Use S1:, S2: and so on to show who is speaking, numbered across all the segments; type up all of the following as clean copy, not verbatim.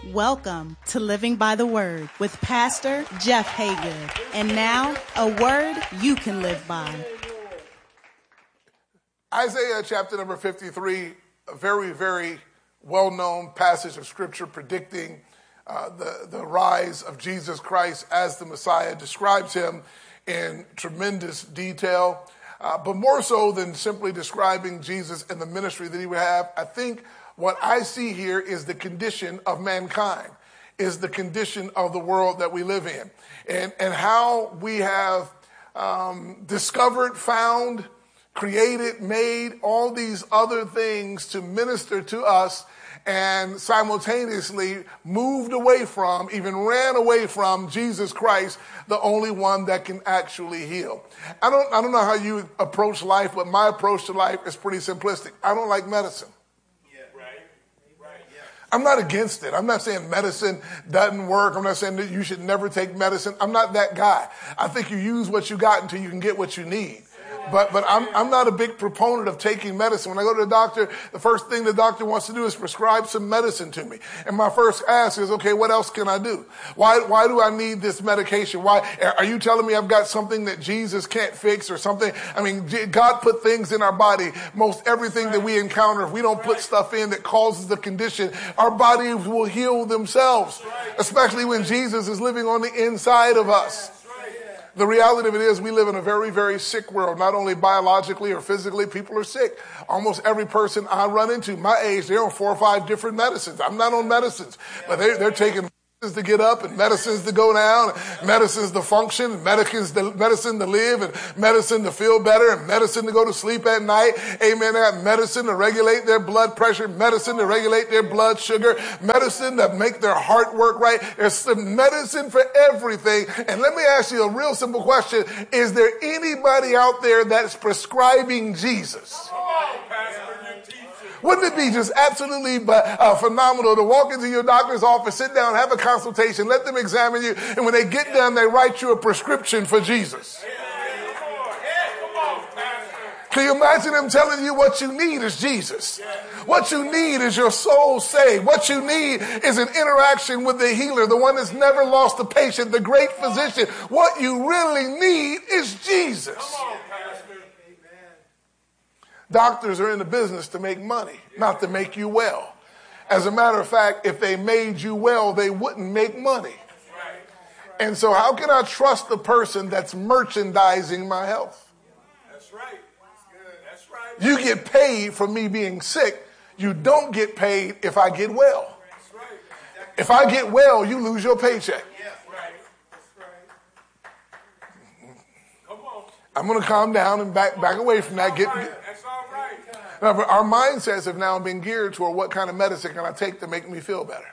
S1: Welcome to Living by the Word with Pastor Jeff Haygood. And now, a word you can live by.
S2: Isaiah chapter number 53, a very, very well-known passage of Scripture predicting the rise of Jesus Christ as the Messiah, describes him in tremendous detail. But more so than simply describing Jesus and the ministry that he would have, I think what I see here is the condition of mankind, is the condition of the world that we live in, and how we have discovered, found, created, made all these other things to minister to us, and simultaneously moved away from, even ran away from Jesus Christ, the only one that can actually heal. I don't know how you approach life, but my approach to life is pretty simplistic. I don't like medicine. I'm not against it. I'm not saying medicine doesn't work. I'm not saying that you should never take medicine. I'm not that guy. I think you use what you got until you can get what you need. But I'm not a big proponent of taking medicine. When I go to the doctor, the first thing the doctor wants to do is prescribe some medicine to me. And my first ask is, okay, what else can I do? Why do I need this medication? Why are you telling me I've got something that Jesus can't fix or something? I mean, God put things in our body. Most everything that we encounter, if we don't put stuff in that causes the condition, our bodies will heal themselves, especially when Jesus is living on the inside of us. The reality of it is we live in a very, very sick world, not only biologically or physically. People are sick. Almost every person I run into, my age, they're on 4 or 5 different medicines. I'm not on medicines, but they're taking medicines to get up and medicines to go down, and medicines to function, and medicine to live, and medicine to feel better, and medicine to go to sleep at night. Amen. They have medicine to regulate their blood pressure, medicine to regulate their blood sugar, medicine to make their heart work right. There's some medicine for everything. And let me ask you a real simple question. Is there anybody out there that's prescribing Jesus? Wouldn't it be just absolutely phenomenal to walk into your doctor's office, sit down, have a consultation, let them examine you, and when they get done, they write you a prescription for Jesus? Can you imagine them telling you what you need is Jesus? What you need is your soul saved. What you need is an interaction with the healer, the one that's never lost a patient, the great physician. What you really need is Jesus. Doctors are in the business to make money, not to make you well. As a matter of fact, if they made you well, they wouldn't make money. And so how can I trust the person that's merchandising my health?
S3: That's right. That's right.
S2: You get paid for me being sick. You don't get paid if I get well.
S3: That's right.
S2: If I get well, you lose your paycheck.
S3: Yeah, right. That's right. Come on.
S2: I'm going to calm down and back away from that.
S3: That's all right.
S2: Now, but our mindsets have now been geared toward what kind of medicine can I take to make me feel better.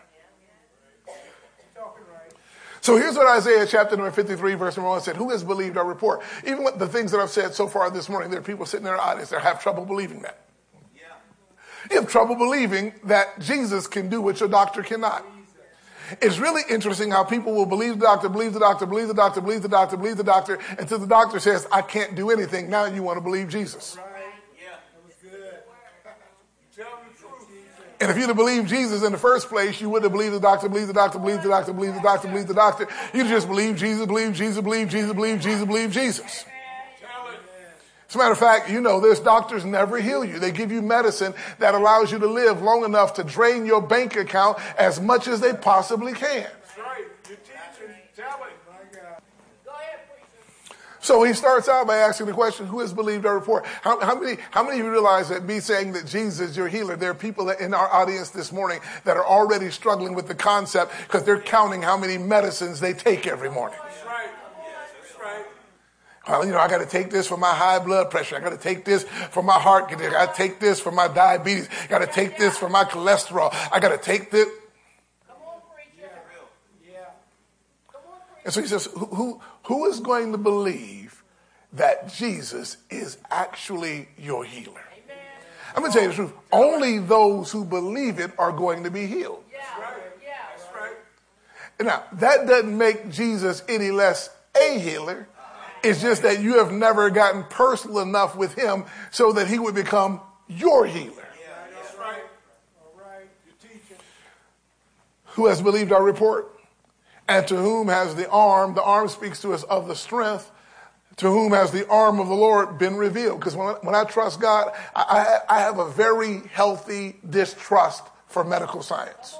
S2: So here's what Isaiah chapter number 53, verse number 1 said. Who has believed our report? Even with the things that I've said so far this morning, there are people sitting in our audience that have trouble believing that.
S3: Yeah.
S2: You have trouble believing that Jesus can do what your doctor cannot. It's really interesting how people will believe the doctor, believe the doctor, believe the doctor, believe the doctor, believe the doctor, until the doctor says, I can't do anything. Now you want to believe Jesus.
S3: Right. Yeah. That was good. You tell the truth.
S2: And if you'd have believed Jesus in the first place, you wouldn't have believed the doctor, believe the doctor, believe the doctor, believe the doctor, believe the doctor. You'd just believe Jesus, believe Jesus, believe Jesus, believe Jesus, believe Jesus. As a matter of fact, you know this, doctors never heal you. They give you medicine that allows you to live long enough to drain your bank account as much as they possibly can.
S3: That's right. You're teaching. Tell it. My God. Go ahead, preacher.
S2: So he starts out by asking the question, who has believed our report? How many of you realize that me saying that Jesus is your healer, there are people in our audience this morning that are already struggling with the concept because they're counting how many medicines they take every morning.
S3: That's right. Yes, that's right.
S2: Well, I got to take this for my high blood pressure. I got to take this for my heart condition. I got to take this for my diabetes. I got to take this for my cholesterol. I got to take this.
S3: Come on, preacher. Yeah. Come on, preacher.
S2: And so he says, who is going to believe that Jesus is actually your healer?
S3: Amen.
S2: I'm going to tell you the truth. Only those who believe it are going to be healed.
S3: Yeah. That's right. Yeah. That's right.
S2: Now, that doesn't make Jesus any less a healer. It's just that you have never gotten personal enough with him so that he would become your healer.
S3: Yeah, that's right. All right. You're teaching.
S2: Who has believed our report? And to whom has the arm speaks to us of the strength, to whom has the arm of the Lord been revealed? Because when I trust God, I have a very healthy distrust for medical science.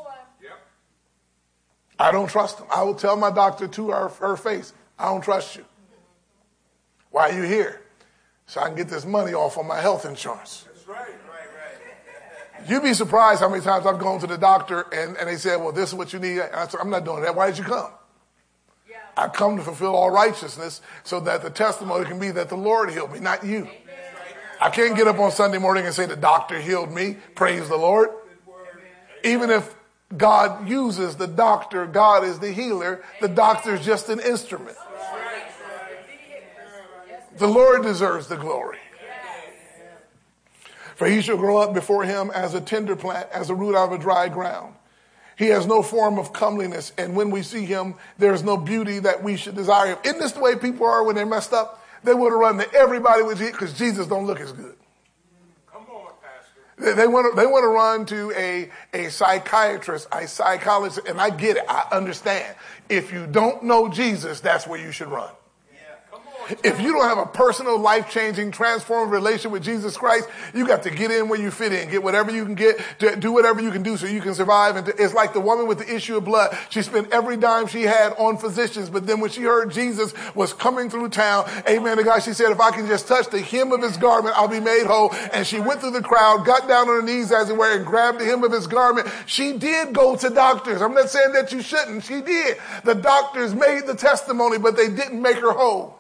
S2: I don't trust him. I will tell my doctor to her face, I don't trust you. Why are you here? So I can get this money off on my health insurance.
S3: That's right.
S2: You'd be surprised how many times I've gone to the doctor and they said, well, this is what you need. And I said, I'm not doing that. Why did you come? Yeah. I come to fulfill all righteousness so that the testimony can be that the Lord healed me, not you. Amen. I can't get up on Sunday morning and say the doctor healed me. Praise the Lord. Even if God uses the doctor, God is the healer. The doctor is just an instrument. The Lord deserves the glory. For he shall grow up before him as a tender plant, as a root out of a dry ground. He has no form of comeliness, and when we see him, there is no beauty that we should desire him. Isn't this the way people are when they're messed up? They want to run to everybody with Jesus because Jesus don't look as good.
S3: Come on, Pastor.
S2: They want to run to a psychiatrist, a psychologist, and I get it. I understand. If you don't know Jesus, that's where you should run. If you don't have a personal, life-changing, transformative relationship with Jesus Christ, you got to get in where you fit in, get whatever you can get, do whatever you can do so you can survive. And it's like the woman with the issue of blood. She spent every dime she had on physicians, but then when she heard Jesus was coming through town, amen to God, she said, if I can just touch the hem of his garment, I'll be made whole. And she went through the crowd, got down on her knees as it were, and grabbed the hem of his garment. She did go to doctors. I'm not saying that you shouldn't. She did. The doctors made the testimony, but they didn't make her whole.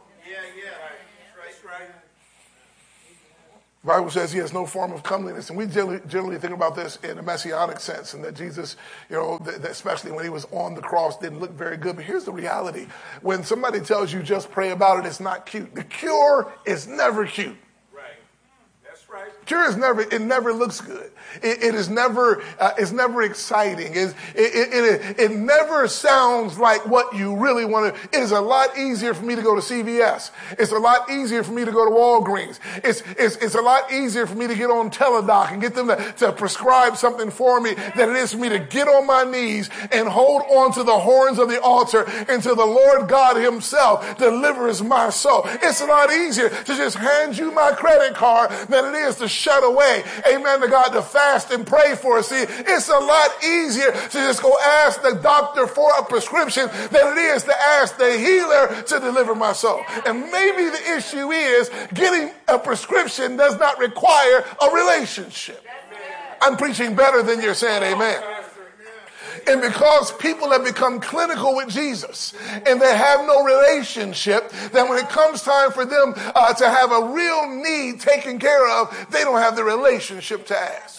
S2: The Bible says he has no form of comeliness. And we generally think about this in a messianic sense, and that Jesus, especially when he was on the cross, didn't look very good. But here's the reality. When somebody tells you just pray about it, it's not cute. The cure is never cute.
S3: Right. That's right.
S2: Cure is it never looks good. It's never exciting. It never sounds like what you really want to. It is a lot easier for me to go to CVS. It's a lot easier for me to go to Walgreens. It's a lot easier for me to get on Teladoc and get them to prescribe something for me than it is for me to get on my knees and hold on to the horns of the altar until the Lord God himself delivers my soul. It's a lot easier to just hand you my credit card than it is to shut away. Amen to God, to fast and pray for us. See, it's a lot easier to just go ask the doctor for a prescription than it is to ask the healer to deliver my soul. And maybe the issue is getting a prescription does not require a relationship. I'm preaching better than you're saying amen. And because people have become clinical with Jesus and they have no relationship, then when it comes time for them to have a real need taken care of, they don't have the relationship to ask.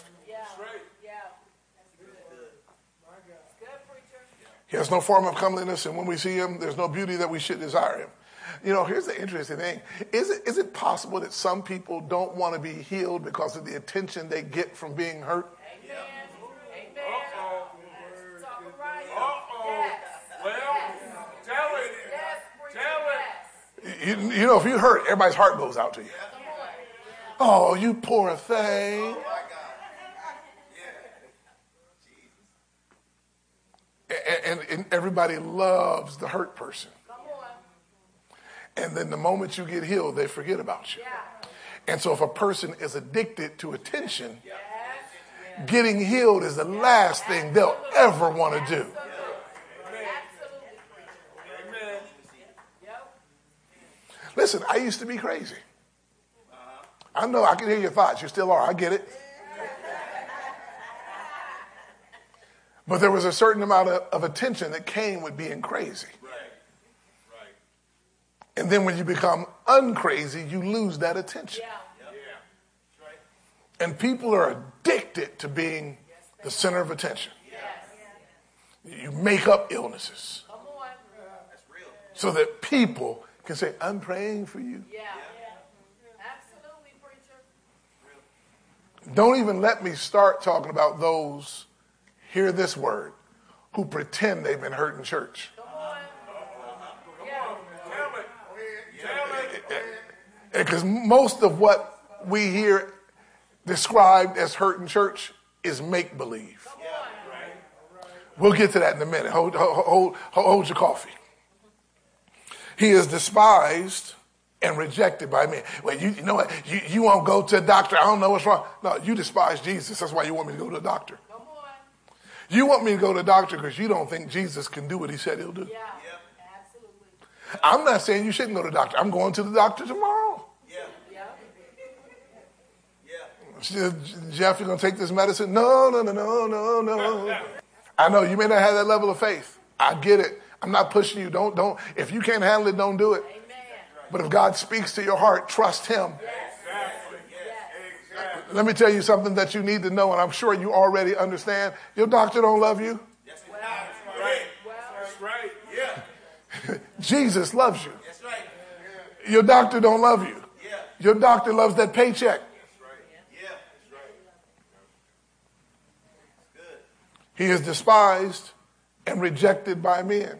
S2: He has no form of comeliness, and when we see him, there's no beauty that we should desire him. Here's the interesting thing. Is it possible that some people don't want to be healed because of the attention they get from being hurt? If you hurt, everybody's heart goes out to you. Oh, you poor thing. And everybody loves the hurt person. And then the moment you get healed, they forget about you. And so if a person is addicted to attention, getting healed is the last thing they'll ever want to do. Listen, I used to be crazy. I know, I can hear your thoughts. You still are. I get it. But there was a certain amount of attention that came with being crazy. Right. And then when you become uncrazy, you lose that attention. And people are addicted to being the center of attention. You make up illnesses so that people can say, I'm praying for you.
S4: Absolutely, preacher.
S2: Don't even let me start talking about those, hear this word, who pretend they've been hurt in church. Because most of what we hear described as hurt in church is make-believe. We'll get to that in a minute. Hold your coffee. He is despised and rejected by men. Well, you know what? You won't go to a doctor. I don't know what's wrong. No, you despise Jesus. That's why you want me to go to a doctor.
S4: Come on.
S2: You want me to go to a doctor because you don't think Jesus can do what he said he'll do.
S4: Yeah. Absolutely.
S2: I'm not saying you shouldn't go to the doctor. I'm going to the doctor tomorrow. Jeff, you're going to take this medicine? No. I know you may not have that level of faith. I get it. I'm not pushing you. Don't. If you can't handle it, don't do it.
S4: Amen.
S2: But if God speaks to your heart, trust him.
S3: Exactly. Exactly.
S2: Let me tell you something that you need to know, and I'm sure you already understand. Your doctor don't love you.
S3: That's right. That's right. Yeah.
S2: Jesus loves you.
S3: That's right.
S2: Your doctor don't love you.
S3: Yeah.
S2: Your doctor loves that paycheck. He is despised and rejected by men.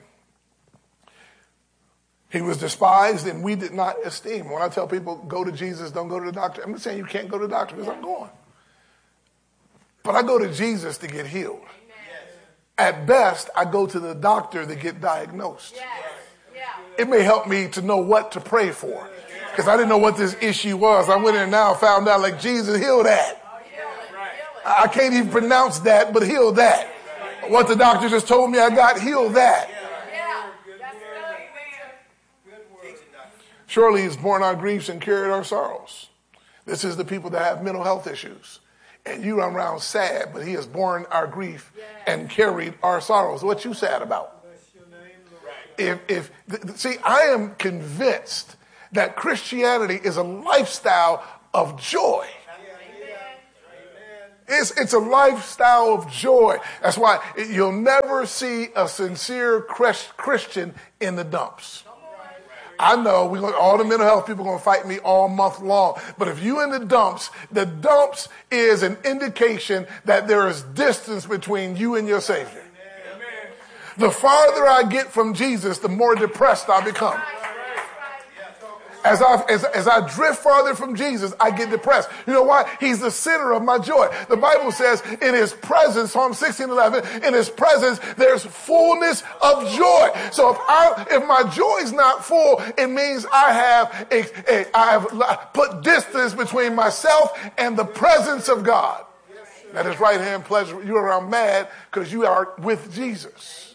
S2: He was despised and we did not esteem. When I tell people, go to Jesus, don't go to the doctor, I'm not saying you can't go to the doctor because I'm going. But I go to Jesus to get healed. At best, I go to the doctor to get diagnosed. It may help me to know what to pray for because I didn't know what this issue was. I went in and now found out like Jesus healed that. I can't even pronounce that, but heal that. What the doctor just told me I got, heal that. Surely he's borne our griefs and carried our sorrows. This is the people that have mental health issues. And you run around sad, but he has borne our grief and carried our sorrows. What you sad about? See, I am convinced that Christianity is a lifestyle of joy. It's a lifestyle of joy. That's why you'll never see a sincere Christian in the dumps. I know all the mental health people are going to fight me all month long. But if you in the dumps is an indication that there is distance between you and your Savior. Amen. The farther I get from Jesus, the more depressed I become. As I drift farther from Jesus, I get depressed. You know why? He's the center of my joy. The Bible says in his presence, Psalm 16:11, in his presence, there's fullness of joy. So if my joy is not full, it means I have put distance between myself and the presence of God. At his right hand pleasure, you're around mad because you are with Jesus.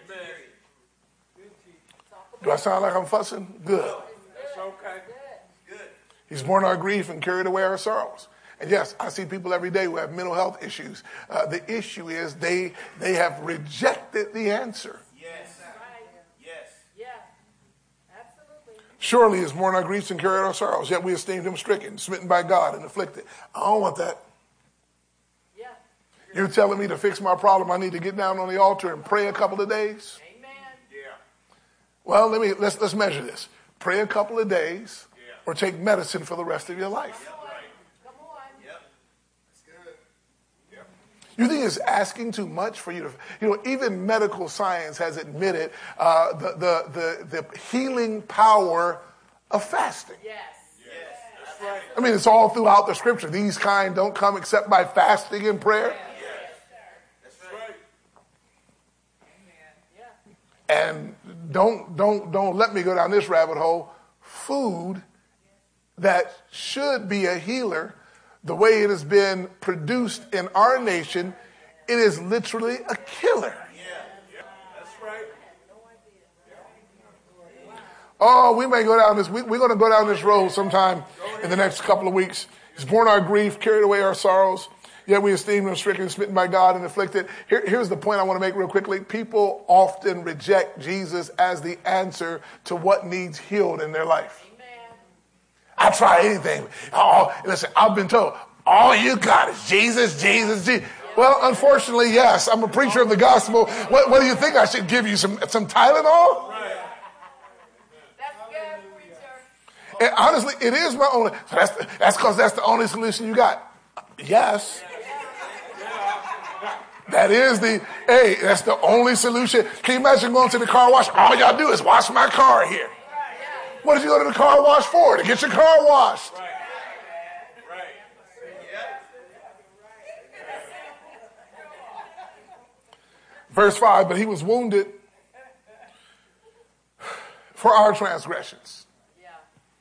S2: Do I sound like I'm fussing? Good.
S3: Okay. Good.
S2: He's borne our grief and carried away our sorrows. And yes, I see people every day who have mental health issues. The issue is they have rejected the answer.
S3: Yes. Yes.
S4: Yeah. Absolutely.
S2: Surely he's borne our griefs and carried our sorrows, yet we esteemed him stricken, smitten by God, and afflicted. I don't want that.
S4: Yeah.
S2: You're telling me to fix my problem, I need to get down on the altar and pray a couple of days?
S4: Amen.
S2: Yeah. Well, let's measure this. Pray a couple of days or take medicine for the rest of your life.
S4: Come on.
S3: Yep. That's good. Yep.
S2: You think it's asking too much for you to, even medical science has admitted the healing power of fasting.
S4: Yes.
S3: That's right.
S2: I mean, it's all throughout the scripture. These kind don't come except by fasting and prayer.
S3: That's right.
S2: And don't let me go down this rabbit hole. Food that should be a healer, the way it has been produced in our nation, it is literally a killer.
S3: Yeah. That's right.
S2: Oh, we may go down this. We're going to go down this road sometime in the next couple of weeks. He's borne our grief, carried away our sorrows. Yet we esteemed him stricken, smitten by God, and afflicted. Here's the point I want to make real quickly. People often reject Jesus as the answer to what needs healed in their life.
S4: Amen.
S2: I try anything. Oh, listen, I've been told, all you got is Jesus, Jesus, Jesus. Well, unfortunately, yes, I'm a preacher of the gospel. What do you think? I should give you some Tylenol?
S4: That's good, preacher.
S2: And honestly, it is my only. So that's because that's the only solution you got. Yes. That's the only solution. Can you imagine going to the car wash? All y'all do is wash my car here. What did you go to the car wash for? To get your car washed. Verse 5, but he was wounded for our transgressions.
S4: Yeah.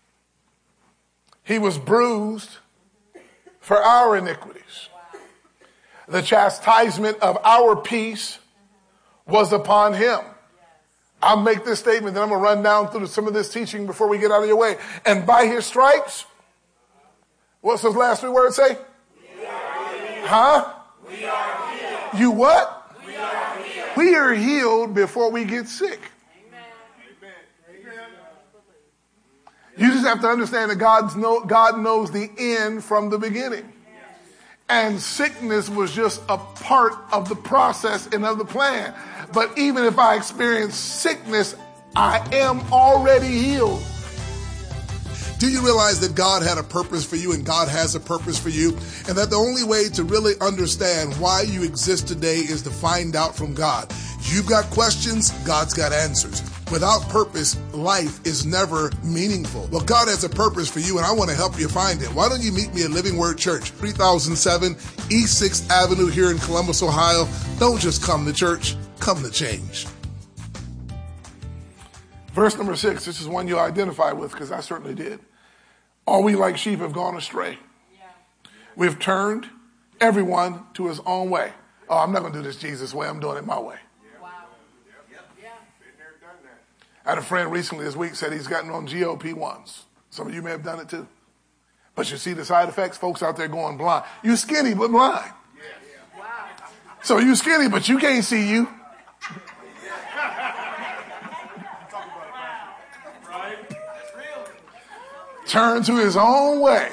S2: He was bruised for our iniquities.
S4: Wow.
S2: The chastisement of our peace was upon him. I'll make this statement, then I'm going to run down through some of this teaching before we get out of your way. And by his stripes, what's those last three words say? Huh?
S3: We are healed.
S2: You what?
S3: We are healed.
S2: We are healed before we get sick.
S4: Amen.
S3: Amen.
S2: You just have to understand that God knows the end from the beginning. And sickness was just a part of the process and of the plan. But even if I experience sickness, I am already healed.
S5: Do you realize that God had a purpose for you and God has a purpose for you? And that the only way to really understand why you exist today is to find out from God. You've got questions, God's got answers. Without purpose, life is never meaningful. Well, God has a purpose for you, and I want to help you find it. Why don't you meet me at Living Word Church, 3007 East 6th Avenue here in Columbus, Ohio. Don't just come to church, come to change.
S2: Verse number 6, this is one you identify with because I certainly did. All we like sheep have gone astray.
S4: Yeah.
S2: We've turned everyone to his own way. Oh, I'm not going to do this Jesus way. I'm doing it my way.
S4: Wow. Yeah.
S3: Been there, done that.
S2: I had a friend recently this week said he's gotten on GLP-1s. Some of you may have done it too. But you see the side effects? Folks out there going blind. You skinny but blind.
S4: Wow.
S2: So you skinny but you can't see you.
S3: Right? That's real.
S2: Turn to his own way.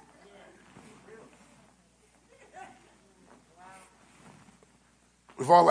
S2: We've all